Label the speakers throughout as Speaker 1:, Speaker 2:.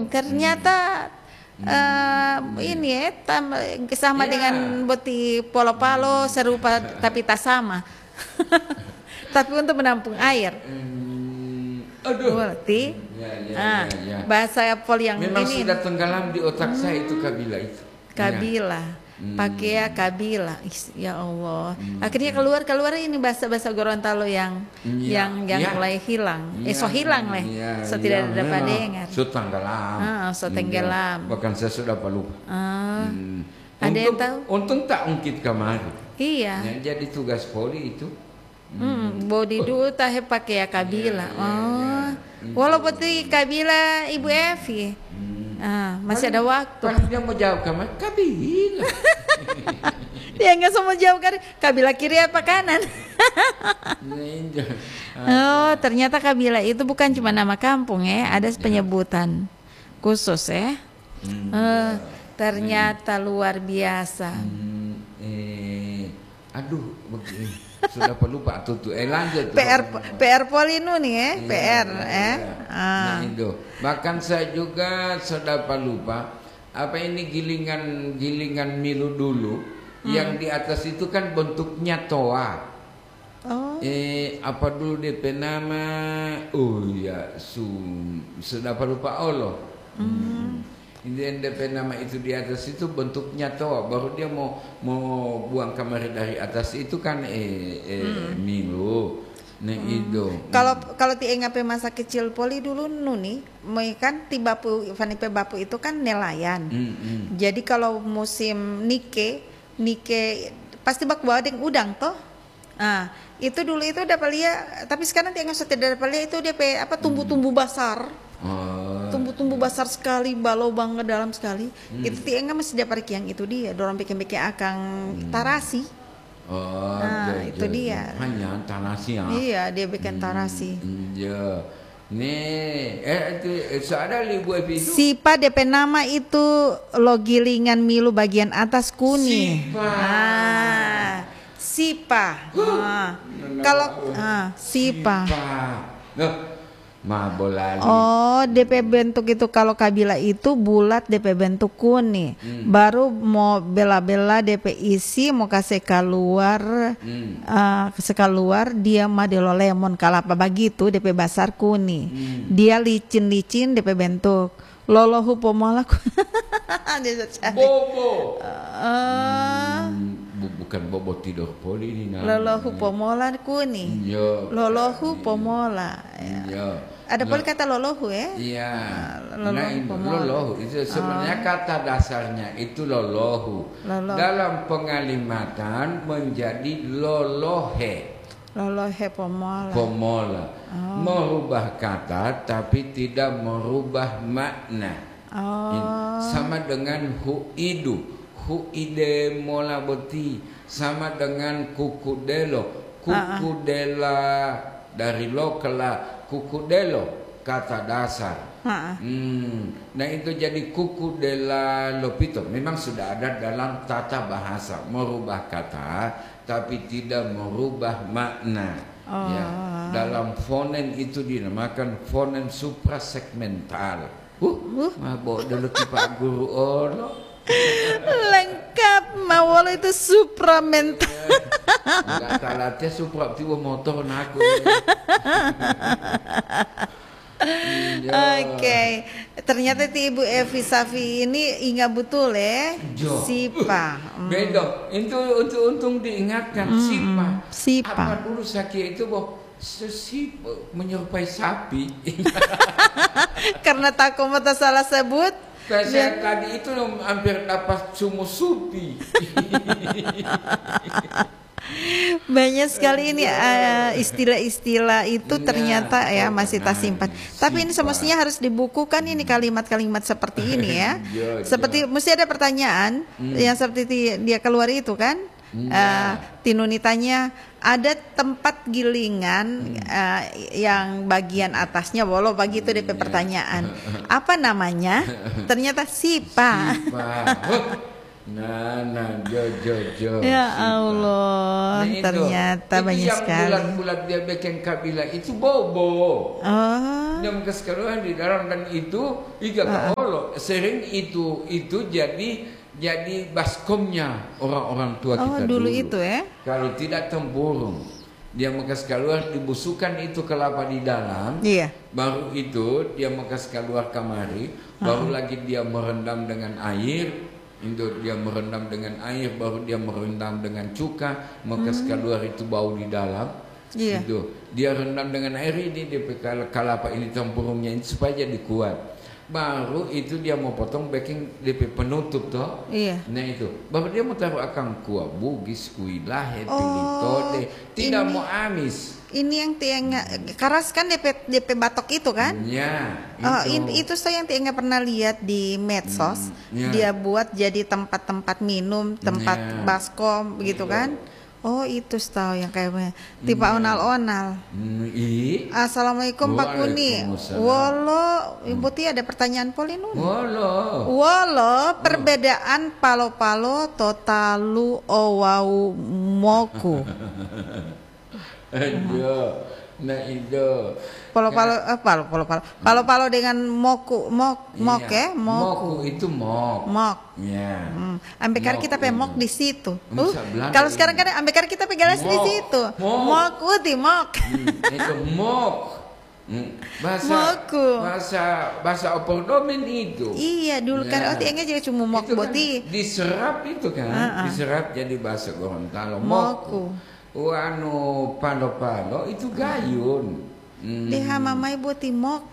Speaker 1: Ternyata ini ya sama dengan boti polo-polo serupa tapi tak sama. Tapi untuk menampung air.
Speaker 2: Aduh.
Speaker 1: Berarti
Speaker 2: Ya.
Speaker 1: bahasa pol yang
Speaker 2: memang
Speaker 1: ini
Speaker 2: sudah tenggelam di otak saya itu kabila itu.
Speaker 1: kabila. Pakai ya kabila. Ya Allah. Akhirnya keluar ini bahasa-bahasa Gorontalo yang mulai hilang. So hilang lah. So tidak dapat dengar.
Speaker 2: So tenggelam.
Speaker 1: So tenggelam.
Speaker 2: Bahkan saya sudah lupa.
Speaker 1: Ada yang tahu?
Speaker 2: Untung tak ungkit kemarin.
Speaker 1: Iya.
Speaker 2: Yang jadi tugas Polri itu.
Speaker 1: Bodi dulu tahe pakai ya kabila. Walaupun itu kabila Ibu Evi. Masih ada waktu.
Speaker 2: Kalau dia mau jawab kemana? Kabila.
Speaker 1: Dia nggak semua jawab kan kabila kiri apa kanan. Ternyata kabila itu bukan cuma nama kampung ya, ada penyebutan khusus ya. Ternyata luar biasa.
Speaker 2: Aduh, sudah lupa tuh. Lanjut.
Speaker 1: PR Polinu nih ya, PR
Speaker 2: Nah itu. Bahkan saya juga sudah lupa apa ini gilingan milu dulu yang di atas itu kan bentuknya toa. Apa dulu DP nama? Oh ya, sudah lupa Allah. Ini DP nama itu di atas itu bentuknya toa, baru dia mau buang kamar dari atas itu kan milu. Nah itu.
Speaker 1: Kalau ti ngape masa kecil Poli dulu nuni, kan ti bapu Vanipe bapu itu kan nelayan. Jadi kalau musim nike pasti bak bawa deng udang toh. Itu dulu itu dapat lihat, tapi sekarang ti nggak tidak dapat lihat itu DP apa tumbuh-tumbuh besar. Tumbuh-tumbuh besar sekali, balau banget dalam sekali. Itu ti enggak masih dapat yang itu dia, dorong bikin akang tarasi. Itu dia.
Speaker 2: Hanya tarasi ya.
Speaker 1: Iya, dia bikin tarasi.
Speaker 2: Iya. Nih, itu ada Ibu Evi itu.
Speaker 1: Sipa DP nama itu logilingan milu bagian atas kuning. Sipa. Kalau Sipa. DP bentuk itu kalau kabila itu bulat DP bentuk kuning. Baru mau bela-bela DP isi mau kasih keluar dia mah delo lemon kalau apa begitu DP basar kuning. Dia licin DP bentuk. Lolohu pomola.
Speaker 2: Bobo. Bukan bobo tidur Poli ini.
Speaker 1: Lolohu pomola kuning. Lolohu pomola. Ada Poli kata lolohu ya?
Speaker 2: Iya. Lolohu itu sebenarnya kata dasarnya itu lolohu. Dalam pengalimatan menjadi lolohe.
Speaker 1: Lolohe pomola.
Speaker 2: Merubah kata tapi tidak merubah makna. Sama dengan huidu. Huide mola boti sama dengan kukudelo. Kukudela dari lo kela kukudelo kata dasar. Nah itu jadi kukudela lopito. Memang sudah ada dalam tata bahasa merubah kata tapi tidak merubah makna. Ya, dalam fonem itu dinamakan fonem suprasegmental. Mabok dulu Pak Guru Allah.
Speaker 1: Lengkap mawala itu supramental.
Speaker 2: Enggak talatnya supra tiba motor naku.
Speaker 1: Oke. Ternyata Ibu Evi Safi ini ingat betul ya. Sipa.
Speaker 2: Beda. Itu untung diingatkan Sipa. Apa dulu sakit itu Sipa menyerupai sapi.
Speaker 1: Karena takut mata salah sebut.
Speaker 2: Saya tadi itu hampir dapat sumusupi.
Speaker 1: Banyak sekali ini istilah-istilah itu ternyata ya masih tak simpan. Tapi ini semestinya harus dibukukan ini kalimat-kalimat seperti ini ya. Seperti mesti ada pertanyaan yang seperti dia keluar itu kan. Tinunitanya ada tempat gilingan yang bagian atasnya walau begitu DP pertanyaan apa namanya ternyata Sipa.
Speaker 2: Nah, jo.
Speaker 1: Ya Allah,
Speaker 2: Nah,
Speaker 1: ternyata
Speaker 2: itu
Speaker 1: banyak
Speaker 2: yang
Speaker 1: sekali.
Speaker 2: bulat-bulat dia bikin kabilah itu bobo.
Speaker 1: Oh.
Speaker 2: Dia keseluruhan di dalam dan itu iga Allah sering itu jadi baskomnya orang-orang tua kita
Speaker 1: dulu
Speaker 2: dulu.
Speaker 1: itu ya.
Speaker 2: Kalau tidak tempurung, dia makas keluar dibusukan itu kelapa di dalam.
Speaker 1: Iya.
Speaker 2: Baru itu dia makas keluar kamari, baru lagi dia merendam dengan air. Itu dia merendam dengan air, baru dia merendam dengan cuka, makas keluar itu bau di dalam.
Speaker 1: Iya.
Speaker 2: Itu dia rendam dengan air ini dia kelapa ini tempurungnya itu supaya jadi kuat. Baru itu dia mau potong baking DP penutup toh.
Speaker 1: Iya.
Speaker 2: Nah itu baru dia mau taruh akang kuah bugis kui lahe pilih tode tidak mau amis.
Speaker 1: Ini yang tiang karas kan DP batok itu kan?
Speaker 2: Ya.
Speaker 1: Itu saya yang tiang pernah lihat di medsos. Dia buat jadi tempat-tempat minum, tempat baskom begitu kan? Oh itu tahu yang kayaknya tipe onal-onal. Assalamualaikum Pak Kuni. Wolo, Ibu Tia ada pertanyaan Polin. Wolo, perbedaan palo-palo totalu owau moku.
Speaker 2: Aduh, nah itu.
Speaker 1: Palo-palo dengan moku
Speaker 2: itu mok. Ya.
Speaker 1: Ambekar kita mok di situ. Kalau sekarang kan ambekar kita galas di situ. Mok.
Speaker 2: Itu mok. Bahasa opordomen itu.
Speaker 1: Iya, dulu kan tiangnya jadi cuma mok boti.
Speaker 2: Kan diserap itu kan. Diserap jadi bahasa Gorontalo. Moku. Palo-palo itu gayun.
Speaker 1: Deha mamai buat timok.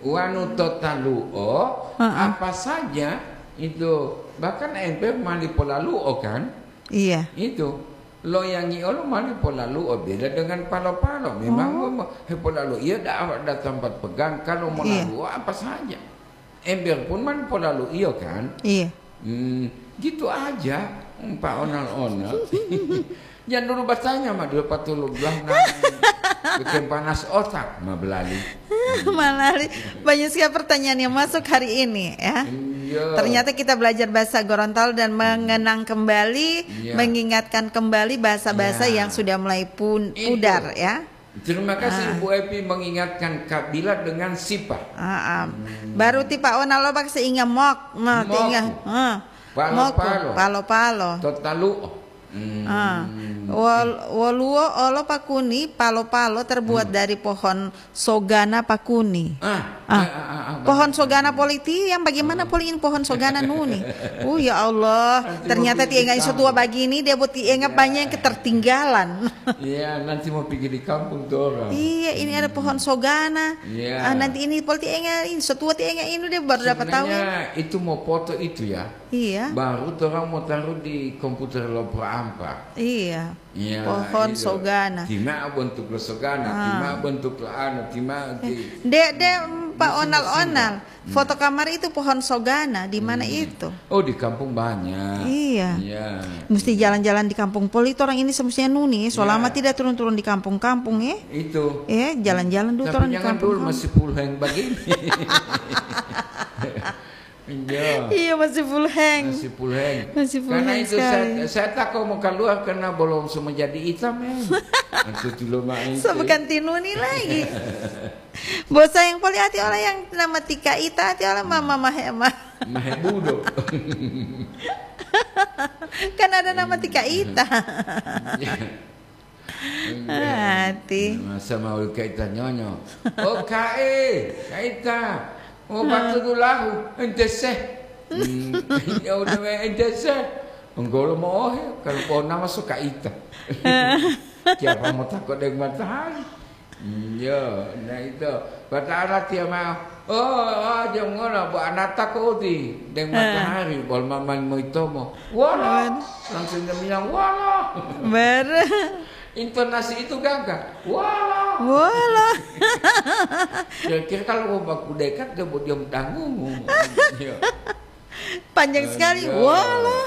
Speaker 2: Totaluo apa saja itu bahkan ember malipolaluo kan?
Speaker 1: Iya.
Speaker 2: Itu loyangi olo malipolaluo beda dengan palo-palo. Memang polaluo iya ada tempat pegang kalau molaluo apa saja. Ember pun malipolaluo iyo kan?
Speaker 1: Iya.
Speaker 2: Gitu aja Pak onal-onal. Jangan dulu bertanya mah dulu patulu belah bikin panas otak mah belali.
Speaker 1: Malali banyak sekali pertanyaan yang masuk hari ini ya. Ternyata kita belajar bahasa Gorontalo dan mengenang kembali, mengingatkan kembali bahasa-bahasa yang sudah mulai pudar ya.
Speaker 2: Terima kasih Bu Epi mengingatkan kabilah dengan sifat.
Speaker 1: Baru tipe onalo bak seingat mok, palo-palo.
Speaker 2: Totalu.
Speaker 1: Waluo olo pakuni palo-palo terbuat dari pohon sogana pakuni. Pohon sogana politi yang bagaimana poliin pohon sogana nuni. Ya Allah, ternyata tiengai setua begini dia buat tiengai banyak yang ketertinggalan.
Speaker 2: Iya, nanti mau pergi di kampung tuh orang.
Speaker 1: Iya, ini ada pohon sogana. Nanti ini politi engai ini setua tiengai ini dia baru dapat tahu.
Speaker 2: Itu mau foto itu ya.
Speaker 1: Iya.
Speaker 2: Baru orang mau taruh di komputer lo ampak.
Speaker 1: Iya. Pohon sogana.
Speaker 2: Tima bentuk lo sogana, tima bentuk lo anu, tima.
Speaker 1: Dek Pak onal-onal. Foto kamar itu pohon sogana di mana itu?
Speaker 2: Oh di kampung banyak.
Speaker 1: Iya. Mesti jalan-jalan di kampung Poli itu orang ini semestinya nuni. Selama tidak turun-turun di kampung-kampung ya.
Speaker 2: Itu.
Speaker 1: Jalan-jalan dulu orang di kampung.
Speaker 2: Dulu masih puluhan begini.
Speaker 1: Iya masih full hang.
Speaker 2: Karena itu saya takut mau keluar karena belum semua jadi hitam ya.
Speaker 1: Bukan tinuni lagi. Bosa yang poli hati oleh yang nama Tika Ita hati oleh Mama Mahema.
Speaker 2: Mahebudo.
Speaker 1: Kan ada nama Tika Ita. Hati.
Speaker 2: Masa mau kaita nyonyo. Oh kaita. Oh batu dulahu, ente seh. Ya udah ente seh. Enggak mau kalau kau nama suka ita. Siapa mau takut dengan matahari? Nah itu. Kata anak dia mau. Jangan ngono, buat anak takut di dengan matahari. Bol maman mau itu mau. Wala. Langsung dia bilang wala. Intonasi itu gagah. Wala. Kira-kira kalau aku dekat dia buat diam tanggung.
Speaker 1: Panjang sekali. Wala.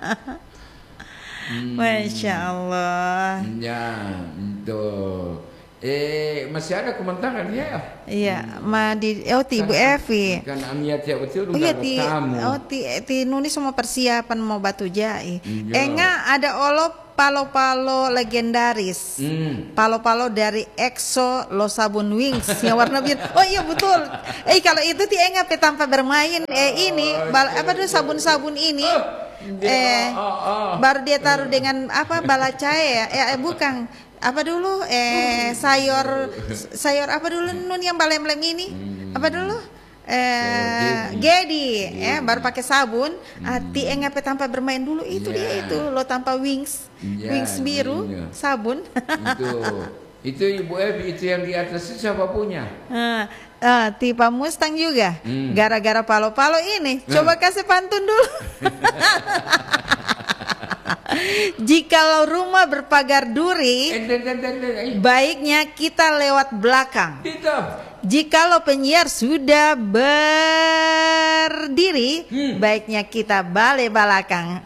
Speaker 1: Masya Allah.
Speaker 2: Ya, itu. Masih ada komentar ya?
Speaker 1: Iya, ti Ibu Evi.
Speaker 2: Kan Amia tiap betul
Speaker 1: iya ti Nuni semua persiapan mau batu jai. Enggak ada palo-palo legendaris. Palo-palo dari EXO Lo Sabun Wings yang warna biru. Oh iya betul. Kalau itu ti enggak tanpa bermain ini apa tuh sabun-sabun ini. Baru dia taruh dengan apa bala cair bukan apa dulu sayur apa dulu Nun yang balem-lem ini apa dulu Gedi baru pakai sabun hati ngapain tanpa bermain dulu itu dia itu lo tanpa wings biru sabun
Speaker 2: itu Ibu Evi itu yang di atas itu siapa punya
Speaker 1: Tipe Mustang juga gara-gara palo-palo ini coba kasih pantun dulu. Jikalau rumah berpagar duri, baiknya kita lewat belakang. Jikalau penyiar sudah berdiri, baiknya kita balik belakang.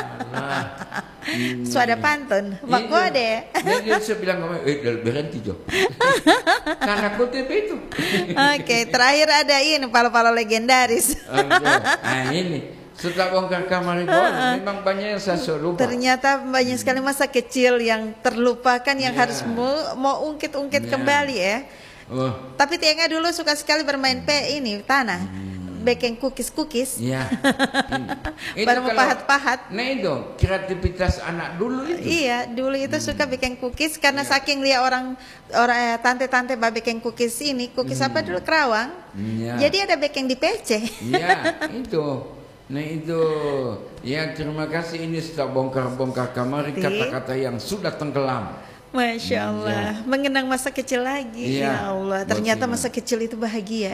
Speaker 1: Suara pantun, mak gua deh.
Speaker 2: Dia bilang berhenti Jo. Karena kutip itu.
Speaker 1: Oke, terakhir ada ini palo-palo legendaris.
Speaker 2: Ini. Setelah bongkar kamar itu memang banyak yang saya lupa.
Speaker 1: Ternyata banyak sekali masa kecil yang terlupakan yang harus mau ungkit-ungkit kembali ya. Tapi Tienga dulu suka sekali bermain ini tanah. Baking cookies. Iya. Baru mau pahat-pahat.
Speaker 2: Nah itu kreativitas anak dulu itu.
Speaker 1: Iya, dulu itu suka bikin cookies karena saking lihat orang tante-tante baking cookies ini, cookies apa dulu kerawang. Jadi ada baking di PC.
Speaker 2: Iya, itu. Nah itu, ya terima kasih ini sudah bongkar-bongkar kamar kata-kata yang sudah tenggelam.
Speaker 1: Masya Allah, mengenang masa kecil lagi. Ya Allah, ternyata masa kecil itu bahagia.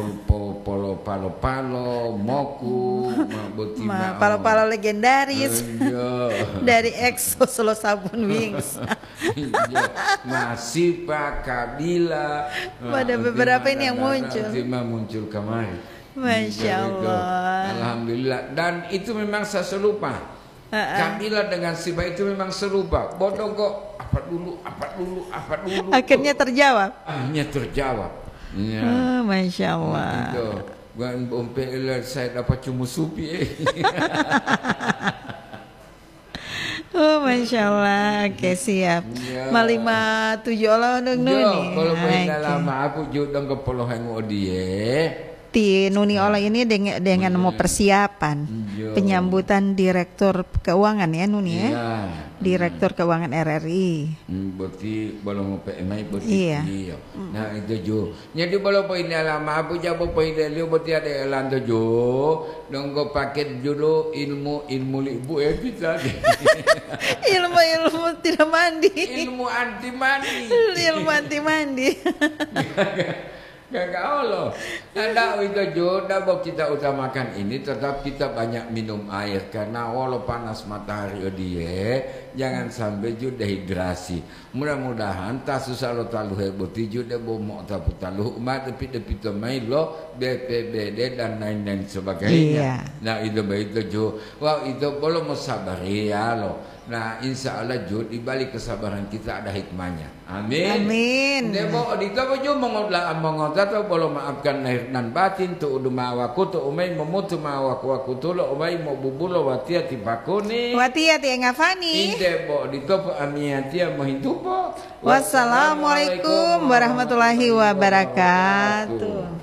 Speaker 2: Palo-palo, moku,
Speaker 1: palo-palo legendaris dari EXO Lo Sabun Wings.
Speaker 2: Masih Pak Kabila.
Speaker 1: Ada beberapa ini yang
Speaker 2: muncul kemarin.
Speaker 1: Masya Allah.
Speaker 2: Alhamdulillah. Dan itu memang saya serupa. Kabila dengan Sipa itu memang serupa. Bodoh kok apa dulu.
Speaker 1: Akhirnya terjawab.
Speaker 2: Ya.
Speaker 1: Masya Allah.
Speaker 2: Saya dapat cuma supi.
Speaker 1: Masya Allah. Oke siap. Malima 7 Allah nuni.
Speaker 2: Kalau main lama aku juga ke Pulau Hengo dia.
Speaker 1: Ti Nuni Ola ini dengan mau persiapan penyambutan Direktur Keuangan ya Nuni ya. Direktur Keuangan RRI.
Speaker 2: Berarti belum PMI berarti.
Speaker 1: Iya.
Speaker 2: Nah itu Jo. Jadi belum poin lama aku jawab poin dia berarti ada elan tu Jo. Donggo paket dulu ilmu ibu bisa.
Speaker 1: ilmu tidak mandi.
Speaker 2: Ilmu anti mandi.
Speaker 1: Ilmu anti mandi.
Speaker 2: Gak Allah. Nah, itu juga kita utamakan ini tetap kita banyak minum air karena walau panas matahari dia jangan sampai juga dehidrasi. Mudah-mudahan tak susah lo talu hebut juga bomok tapi talu umat tapi temai lo BPBD dan lain-lain sebagainya. Nah itu baik juga. Wah itu belum sabar ya lo. Nah insya Allah Jud di balik kesabaran kita ada hikmahnya. Amin. Debo di tahu juga mengotak atau boleh maafkan lahir dan batin tu udumawaku tu umai memutu mawaku tu lo umai mau bubulo watiati pakuni.
Speaker 1: Watiati ngafani.
Speaker 2: Debo di tahu amiatia mohintupo.
Speaker 1: Wassalamualaikum warahmatullahi wabarakatuh.